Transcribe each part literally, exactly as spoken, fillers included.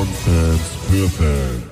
Von Fans für Fans.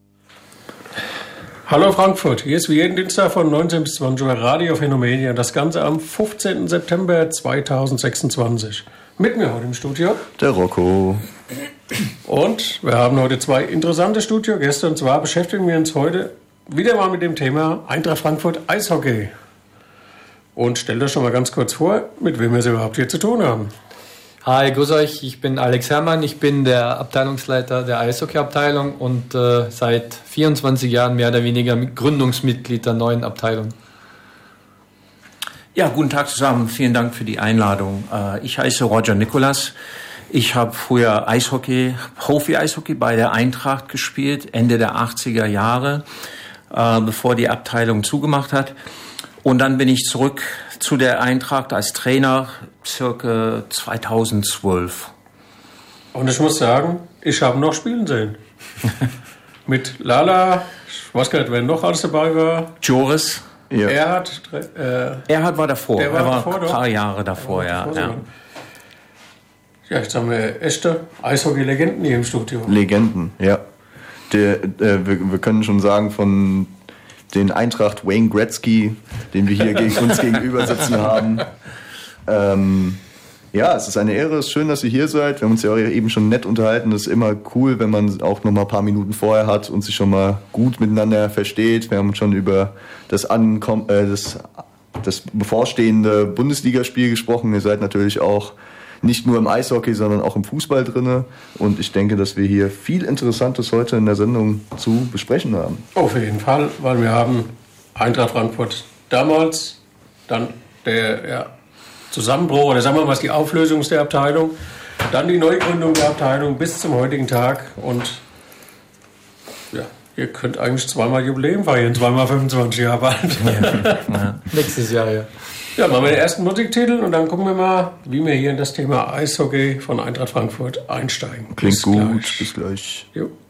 Hallo Frankfurt, hier ist wie jeden Dienstag von neunzehn bis zwanzig Uhr Radio Phänomenia. Das Ganze am fünfzehnten September zweitausendsechsundzwanzig. Mit mir heute im Studio der Rocco. Und wir haben heute zwei interessante Studiogäste. Und zwar beschäftigen wir uns heute wieder mal mit dem Thema Eintracht Frankfurt Eishockey. Und stellt euch schon mal ganz kurz vor, mit wem wir es überhaupt hier zu tun haben. Hi, grüß euch, ich bin Alex Herrmann, ich bin der Abteilungsleiter der Eishockey-Abteilung und äh, seit vierundzwanzig Jahren mehr oder weniger Gründungsmitglied der neuen Abteilung. Ja, guten Tag zusammen, vielen Dank für die Einladung. Äh, ich heiße Roger Nikolas, ich habe früher Eishockey, Profi-Eishockey bei der Eintracht gespielt, Ende der achtziger Jahre, äh, bevor die Abteilung zugemacht hat. Und dann bin ich zurück zu der Eintracht als Trainer, circa zweitausendzwölf. Und ich muss sagen, ich habe noch spielen sehen. Mit Lala, ich weiß gar nicht, wer noch alles dabei war. Joris. Ja. Erhard. Äh, Erhard war davor. Der war er war davor, ein paar Jahre davor, ja. davor ja. Ja, jetzt haben wir echte Eishockey-Legenden hier im Studio. Legenden, ja. Der, äh, wir, wir können schon sagen, von den Eintracht Wayne Gretzky, den wir hier gegen uns gegenüber sitzen haben. Ähm, ja, es ist eine Ehre, es ist schön, dass ihr hier seid. Wir haben uns ja auch eben schon nett unterhalten. Es ist immer cool, wenn man auch noch mal ein paar Minuten vorher hat und sich schon mal gut miteinander versteht. Wir haben schon über das, Ankom- äh, das, das bevorstehende Bundesligaspiel gesprochen. Ihr seid natürlich auch nicht nur im Eishockey, sondern auch im Fußball drinne. Und ich denke, dass wir hier viel Interessantes heute in der Sendung zu besprechen haben. Auf jeden Fall, weil wir haben Eintracht Frankfurt damals, dann der ja, Zusammenbruch, oder sagen wir mal die Auflösung der Abteilung, dann die Neugründung der Abteilung bis zum heutigen Tag. Und ja, ihr könnt eigentlich zweimal Jubiläum feiern, zweimal fünfundzwanzig Jahre bald. Ja. Ja. Nächstes Jahr, ja. Ja, machen wir den ersten Musiktitel und dann gucken wir mal, wie wir hier in das Thema Eishockey von Eintracht Frankfurt einsteigen. Klingt bis gut, gleich. bis gleich. Jo.